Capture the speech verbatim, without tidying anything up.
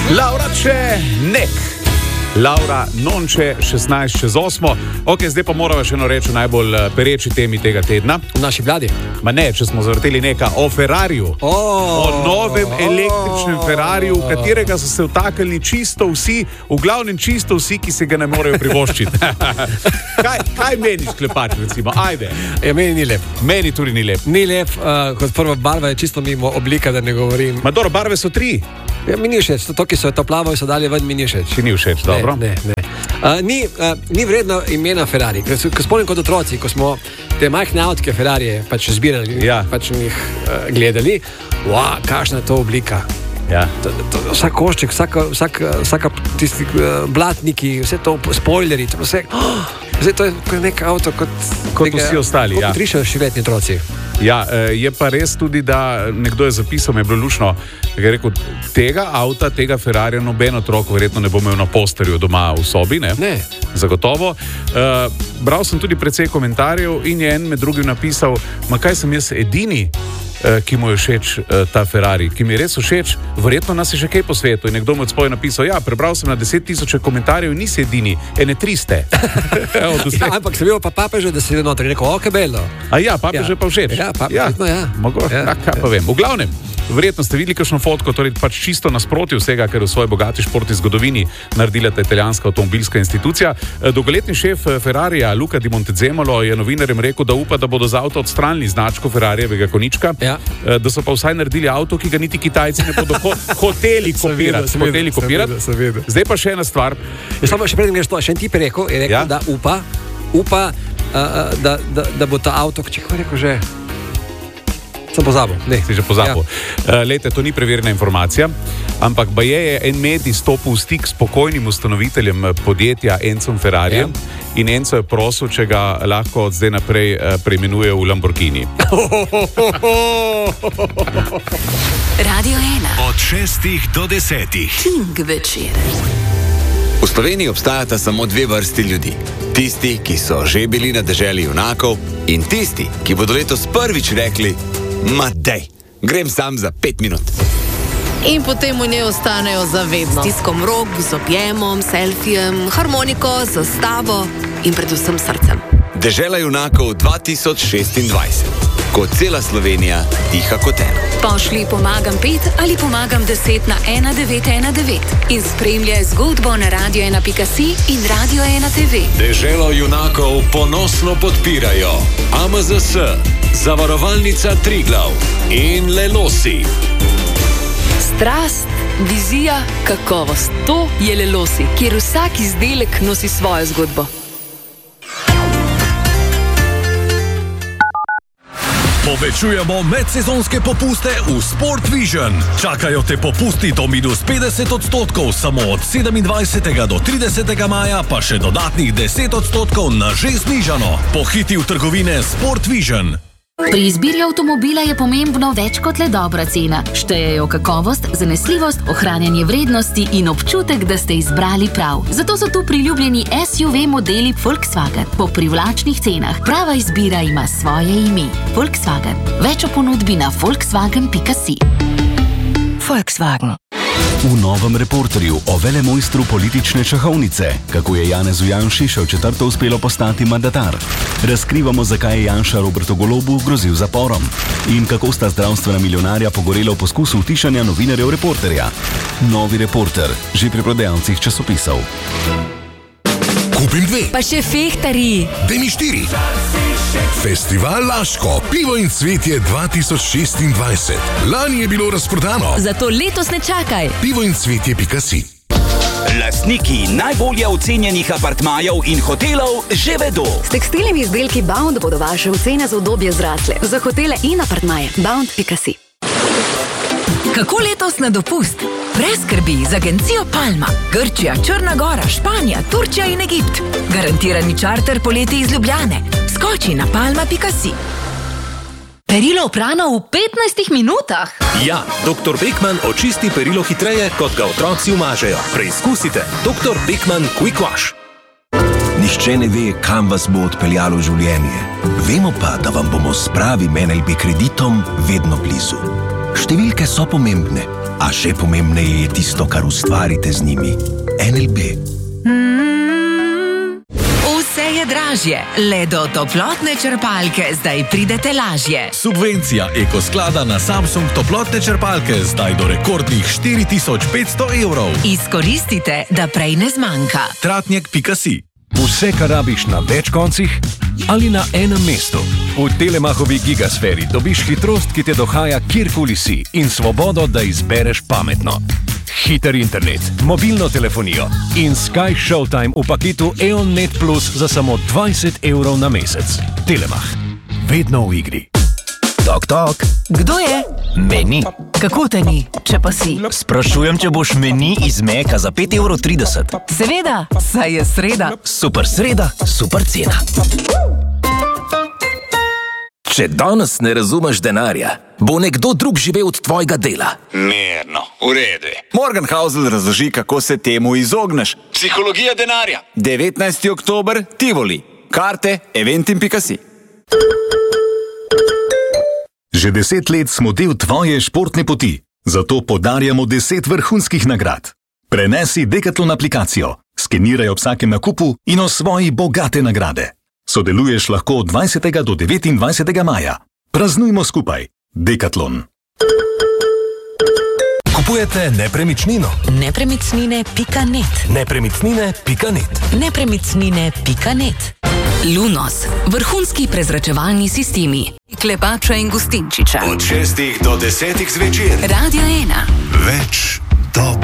Laura če nek. Laura Nonče, šestnajst čez osmo. Ok, zdaj pa moramo še eno reči o najbolj pereči temi tega tedna. V naši vladi? Ma ne, če smo zavrteli neka o Ferrariju. Oh, o novem oh, električnem Ferrariju, v katerega so se vtaknili čisto vsi, v glavnem čisto vsi, ki se ga ne morejo privoščiti. kaj, kaj meniš, Klepač, recimo? Ajde. Ja, meni ni lep. Meni tudi ni lep. Ni lep, uh, kot prva barva je čisto mimo oblika, da ne govorim. Ma dobro, barve so tri. Ja, mi ni všeč, to, ki so to plavo in so dali ven, mi ni všeč. Ti ni všeč, dobro? Ne, ne, ne. Uh, ni, uh, ni vredno imena Ferrari. Ko, ko spomnim kot otroci, ko smo te majhne avtke Ferrarije pač zbirali, ja. pač jih uh, gledali, wow, kakšna je to oblika. Ja. To, to, vsak košček, vsaka, vsaka, vsaka tisti uh, blatniki, vse to spoileri, to vse, oh, zdaj to je nek avto kot, kot neka, vsi ostali. Kot trišajo šivetni otroci. Ja, je pa res tudi, da nekdo je zapisal, mi je bilo lušno, da je rekel, tega avta, tega Ferrarija noben otrok verjetno ne bo imel na posterju doma v sobi, ne? Ne. Zagotovo. Uh, bral sem tudi precej komentarjev in je en med drugim napisal, ma kaj sem jaz edini, uh, ki mu je všeč uh, ta Ferrari, ki mi je res všeč, verjetno nas je še kaj po svetu. In nekdo mu je spoj napisal, ja, prebral sem na deset tisoč komentarjev in nisi edini, ene tri ste. Ja, ampak sem bil pa papeža, da si je noter, rekel, ok, bello. A ja, papež je ja. pa všeč. Ja, pa, ja. No, ja. Mogoče, ja, kaj pa ja. vem. V glavnem, verjetno ste videli kakšno fotko, torej pač čisto nasproti vsega, kar v svoji bogati športni zgodovini naredila ta italijanska avtomobilska institucija. Dolgoletni šef Ferrarija Luca Di Montezemolo je novinarjem rekel, da upa, da bodo z avto odstranili značko Ferrarijevega konjička, ja. da so pa vsaj naredili avto, ki ga niti Kitajci ne bodo ho hoteli kopirati. Hoteli kopirati. Zdaj pa še ena stvar. Ja, samo še predem greš to, še en tip je rekel, je rekel, ja? da upa, upa uh, da, da, da bo ta avto, če kako je rekel že, sem pozabil. Ne, si že pozabil. Ja. Uh, lejte, to ni preverjena informacija, ampak baje je en medij stopil v stik s pokojnim ustanoviteljem podjetja Enzom Ferrarijem ja. in Enzo je prosil, če ga lahko od zdaj naprej uh, preimenuje v Lamborghini. Radio ena. Od šestih do desetih. King večer. V Sloveniji obstajata samo dve vrsti ljudi. Tisti, ki so že bili na deželi junakov in tisti, ki bodo letos prvič rekli, ma dej, grem sam za pet minut. In potem v njej ostanejo zavedno. S tiskom rok, z objemom, selfijem, harmoniko, zastavo in predvsem srcem. Dežela junakov dva tisoč šestindvajset. Ko cela Slovenija diha kot eno. Pošli pomagam pet ali pomagam deset na ena devet ena devet in spremljaj zgodbo na radio ena pika si in Radio ena te ve. Deželo junakov ponosno podpirajo A M Z S, Zavarovalnica Triglav in Lelosi. Strast, vizija, kakovost. To je Lelosi, kjer vsak izdelek nosi svojo zgodbo. Povečujemo medsezonske popuste v Sport Vision. Čakajo te popusti do minus petdeset odstotkov samo od sedemindvajsetega do tridesetega maja, pa še dodatnih deset odstotkov na že znižano. Pohiti v trgovine Sport Vision. Pri izbiri avtomobila je pomembno več kot le dobra cena. Štejejo kakovost, zanesljivost, ohranjanje vrednosti in občutek, da ste izbrali prav. Zato so tu priljubljeni S U V modeli Volkswagen po privlačnih cenah. Prava izbira ima svoje ime. Volkswagen. Več o ponudbi na volkswagen pika si. Volkswagen. V novem reporterju o velemojstru politične šahovnice, kako je Janezu Janši še v četrto uspelo postati mandatar. Razkrivamo, zakaj je Janša Robertu Golobu grozil zaporom in kako sta zdravstvena milijonarja pogorela v poskusu utišanja novinarjev reporterja. Novi reporter, že pri prodajalcih časopisov. Kupim dve. Pa še fehtari. Dej mi štiri. Festival Laško, pivo in cvetje dva tisoč šestindvajset. Lani je bilo razprodano. Zato letos ne čakaj. pivo in cvetje pika si. Lastniki najbolje ocenjenih apartmajev in hotelov že vedo. S tekstilnimi izdelki Bound bodo vaše ocene za udobje zrasle. Za hotele in apartmaje. Bound pika si. Kako letos na dopust? Brez skrbi z agencijo Palma. Grčija, Črna Gora, Španija, Turčija in Egipt. Garantirani čarter poleti iz Ljubljane. Skoči na palma pika si. Perilo oprano v petnajstih minutah? Ja, doktor Beckmann očisti perilo hitreje, kot ga otroci umažejo. Preizkusite. doktor Beckmann Quick Wash. Nihče ne ve, kam vas bo odpeljalo življenje. Vemo pa, da vam bomo s pravim N L B kreditom vedno blizu. Številke so pomembne, A še pomembneje je tisto, kar ustvarite z njimi. N L B. Vse je dražje, le do toplotne črpalke zdaj pridete lažje. Subvencija Ekosklada na Samsung toplotne črpalke zdaj do rekordnih štiri tisoč petsto evrov. Izkoristite, da prej ne zmanjka. Tratnjak pika si. Vse, kar rabiš na več koncih ali na enem mestu. V Telemachovi gigasferi dobiš hitrost, ki te dohaja kjerkoli si in svobodo, da izbereš pametno. Hiter internet, mobilno telefonijo in Sky Showtime v paketu EONnet Plus za samo dvajset evrov na mesec. Telemach. Vedno v igri. Tok, tok. Kdo je? Meni. Kako te ni, če pa si? Sprašujem, če boš meni iz Meka za pet evrov trideset. Seveda, saj je sreda. Super sreda, super cena. Če danes ne razumeš denarja, bo nekdo drug živel od tvojega dela. Mirno, v redu je. Morgenhausel razloži, kako se temu izogneš. Psihologija denarja. devetnajsti oktober, Tivoli. Karte eventim pika si. Že deset let smo del tvoje športne poti, zato podarjamo deset vrhunskih nagrad. Prenesi Decathlon aplikacijo, skeniraj ob vsakem nakupu in osvoji bogate nagrade. Sodeluješ lahko od dvajsetega do devetindvajsetega maja. Praznujmo skupaj. Decathlon. Kupujete nepremičnino? Nepremičnine pika net. Nepremičnine pika net. Nepremičnine pika net. Lunos, vrhunski prezračevalni sistemi. Klepača in Gustinčiča. Od šestih do desetih zvečer. Radio ena. Več top